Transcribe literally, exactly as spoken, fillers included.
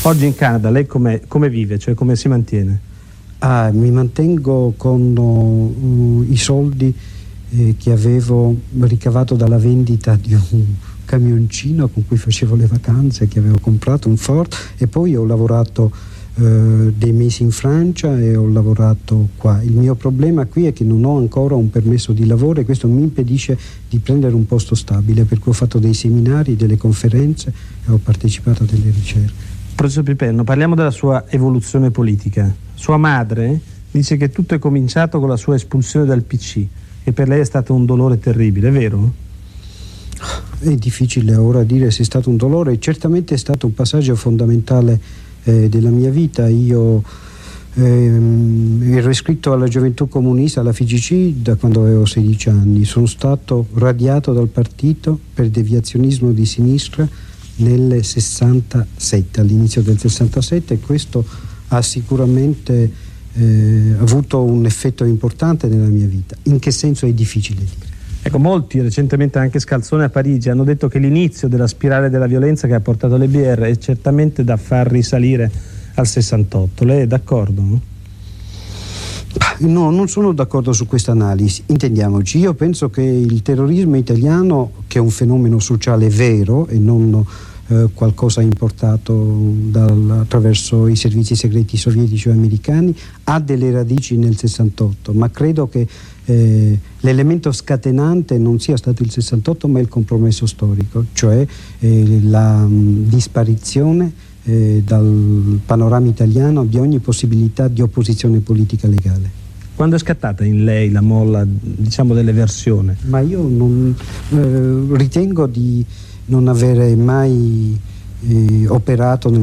Oggi in Canada lei come, come vive, cioè come si mantiene? Ah, mi mantengo con uh, i soldi eh, che avevo ricavato dalla vendita di un camioncino con cui facevo le vacanze, che avevo comprato, un Ford, e poi ho lavorato uh, dei mesi in Francia e ho lavorato qua. Il mio problema qui è che non ho ancora un permesso di lavoro e questo mi impedisce di prendere un posto stabile, per cui ho fatto dei seminari, delle conferenze e ho partecipato a delle ricerche. Professor Piperno, parliamo della sua evoluzione politica. Sua madre dice che tutto è cominciato con la sua espulsione dal P C e per lei è stato un dolore terribile, è vero? È difficile ora dire se è stato un dolore, certamente è stato un passaggio fondamentale eh, della mia vita. Io ehm, ero iscritto alla Gioventù Comunista, alla F I G C, da quando avevo sedici anni. Sono stato radiato dal partito per deviazionismo di sinistra nel sessantasette, all'inizio del sessantasette, e questo ha sicuramente eh, avuto un effetto importante nella mia vita. In che senso è difficile dire. Ecco, molti, recentemente anche Scalzone a Parigi, hanno detto che l'inizio della spirale della violenza che ha portato alle B R è certamente da far risalire al sessantotto. Lei è d'accordo? No? No, non sono d'accordo su questa analisi. Intendiamoci, io penso che il terrorismo italiano, che è un fenomeno sociale vero e non eh, qualcosa importato dal, attraverso i servizi segreti sovietici o americani, ha delle radici nel sessantotto, ma credo che eh, l'elemento scatenante non sia stato il sessantotto ma il compromesso storico, cioè eh, la mh, disparizione eh, dal panorama italiano di ogni possibilità di opposizione politica legale. Quando è scattata in lei la molla, diciamo, dell'eversione? Ma io non, eh, ritengo di non avere mai eh, operato nel